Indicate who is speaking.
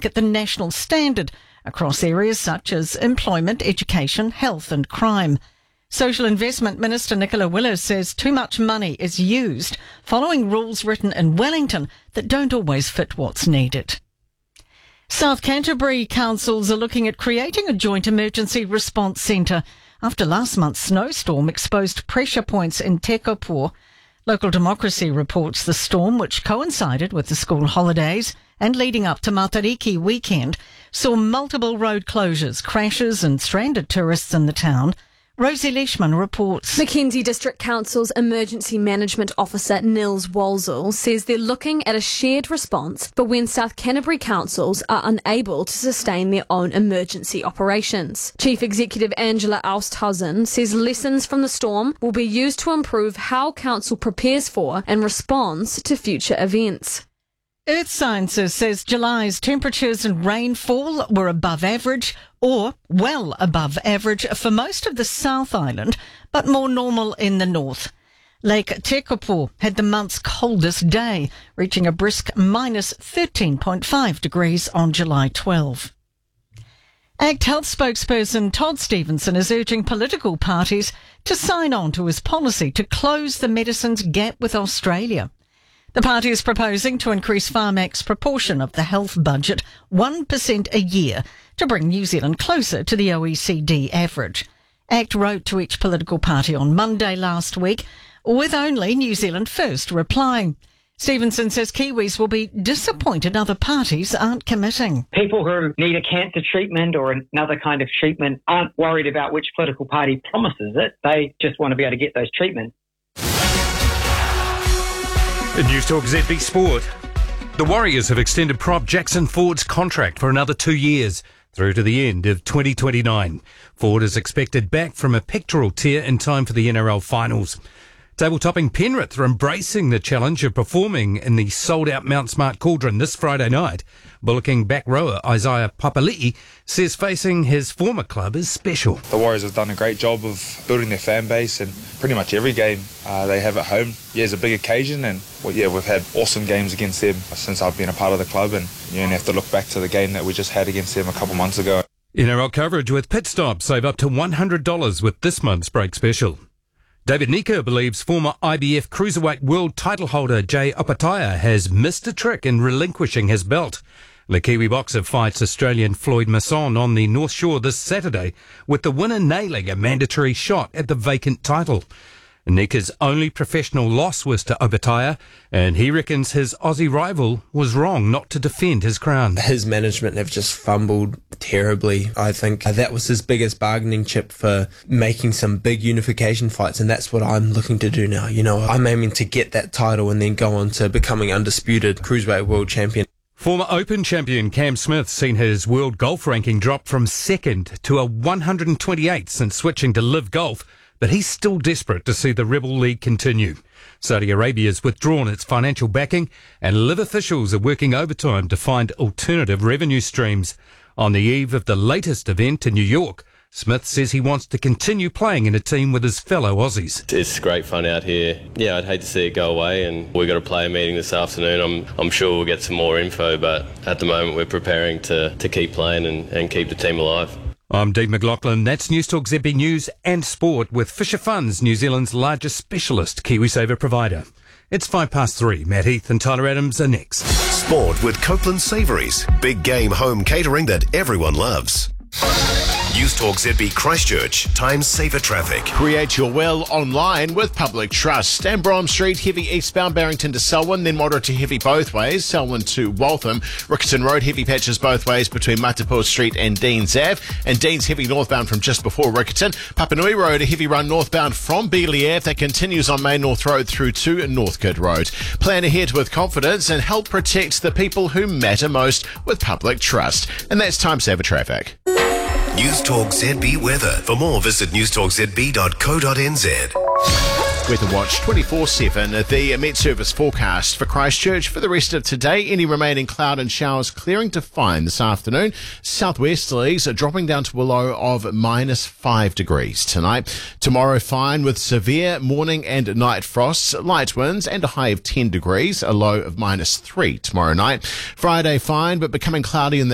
Speaker 1: at the national standard across areas such as employment, education, health and crime. Social Investment Minister Nicola Willis says too much money is used following rules written in Wellington that don't always fit what's needed. South Canterbury councils are looking at creating a joint emergency response centre after last month's snowstorm exposed pressure points in Tekapo. Local Democracy reports the storm, which coincided with the school holidays and leading up to Matariki weekend, saw multiple road closures, crashes and stranded tourists in the town. Rosie Leishman reports.
Speaker 2: Mackenzie District Council's Emergency Management Officer Nils Walsall says they're looking at a shared response for when South Canterbury councils are unable to sustain their own emergency operations. Chief Executive Angela Ousthausen says lessons from the storm will be used to improve how council prepares for and responds to future events.
Speaker 1: Earth Sciences says July's temperatures and rainfall were above average or well above average for most of the South Island, but more normal in the north. Lake Tekapo had the month's coldest day, reaching a brisk minus 13.5 degrees on July 12. ACT Health spokesperson Todd Stevenson is urging political parties to sign on to his policy to close the medicines gap with Australia. The party is proposing to increase Pharmac's proportion of the health budget 1% a year to bring New Zealand closer to the OECD average. ACT wrote to each political party on Monday last week, with only New Zealand First replying. Stevenson says Kiwis will be disappointed other parties aren't committing.
Speaker 3: People who need a cancer treatment or another kind of treatment aren't worried about which political party promises it. They just want to be able to get those treatments.
Speaker 4: News Talk ZB Sport. The Warriors have extended prop Jackson Ford's contract for another 2 years through to the end of 2029. Ford is expected back from a pectoral tear in time for the NRL finals. Table-topping Penrith are embracing the challenge of performing in the sold-out Mount Smart Cauldron this Friday night. Bullocking back rower Isaiah Papali'i says facing his former club is special.
Speaker 5: The Warriors have done a great job of building their fan base, and pretty much every game they have at home is a big occasion, and we've had awesome games against them since I've been a part of the club, and you only have to look back to the game that we just had against them a couple months ago.
Speaker 4: NRL coverage with Pit Stop. Save up to $100 with this month's break special. David Nika believes former IBF Cruiserweight World title holder Jay Opetaia has missed a trick in relinquishing his belt. The Kiwi boxer fights Australian Floyd Masson on the North Shore this Saturday, with the winner nailing a mandatory shot at the vacant title. Nika's only professional loss was to Opetaia, and he reckons his Aussie rival was wrong not to defend his crown.
Speaker 6: His management have just fumbled terribly. I think that was his biggest bargaining chip for making some big unification fights, and that's what I'm looking to do now. You know, I'm aiming to get that title and then go on to becoming undisputed Cruiserweight World Champion.
Speaker 4: Former Open champion Cam Smith seen his world golf ranking drop from second to a 128th since switching to Live Golf, but he's still desperate to see the Rebel League continue. Saudi Arabia's withdrawn its financial backing, and Live officials are working overtime to find alternative revenue streams. On the eve of the latest event in New York, Smith says he wants to continue playing in a team with his fellow Aussies.
Speaker 7: It's great fun out here. Yeah, I'd hate to see it go away, and we've got a player meeting this afternoon. I'm sure we'll get some more info, but at the moment we're preparing to keep playing and keep the team alive.
Speaker 4: I'm Dave McLaughlin. That's News Talk ZB News and Sport with Fisher Funds, New Zealand's largest specialist KiwiSaver provider. It's 3:05. Matt Heath and Tyler Adams are next.
Speaker 8: Sport with Copeland Savouries. Big game home catering that everyone loves. News Talk ZB Christchurch. Time saver traffic.
Speaker 9: Create your well online with Public Trust. And Brom Street, heavy eastbound Barrington to Selwyn, then moderate to heavy both ways, Selwyn to Waltham. Rickerton Road, heavy patches both ways between Matapua Street and Deans Ave. And Deans heavy northbound from just before Rickerton. Papanui Road, a heavy run northbound from Beeley Ave that continues on Main North Road through to Northcote Road. Plan ahead with confidence and help protect the people who matter most with Public Trust. And that's Time Saver Traffic.
Speaker 8: News Talk ZB weather. For more, visit newstalkzb.co.nz.
Speaker 9: Weather Watch 24/7. The Met Service forecast for Christchurch for the rest of today. Any remaining cloud and showers clearing to fine this afternoon. Southwesterlies are dropping down to a low of -5 degrees tonight. Tomorrow fine with severe morning and night frosts, light winds and a high of 10 degrees, a low of -3 tomorrow night. Friday fine but becoming cloudy in the